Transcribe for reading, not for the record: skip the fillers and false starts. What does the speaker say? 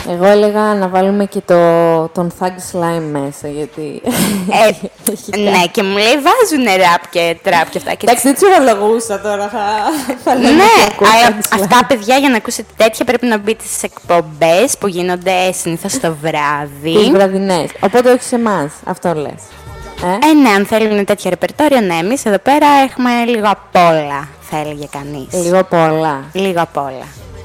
Εγώ έλεγα να βάλουμε και τον Thug Slime μέσα, γιατί... Ναι, και μου λέει βάζουνε ραπ και τραπ και αυτά. Εντάξει, δεν τους ορολογούσα τώρα, θα λέμε. Ναι, αλλά αυτά, παιδιά, για να ακούσετε τέτοια πρέπει να μπείτε στις εκπομπές που γίνονται συνήθως το βράδυ. Τις βραδινές, οπότε όχι σε εμάς, αυτό λες. Ναι, αν θέλουν τέτοια ρεπερτόρια, ναι, εμείς εδώ πέρα έχουμε λίγο απ' όλα, θα έλεγε κανείς. Λίγο απ' όλα. Λίγο απ' όλα.